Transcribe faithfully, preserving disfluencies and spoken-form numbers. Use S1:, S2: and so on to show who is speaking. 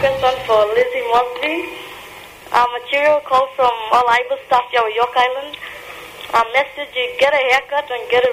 S1: request one for Lizzie Mosby. Um, material call from All Ible Staff, York Island. Um, message, get a haircut and get a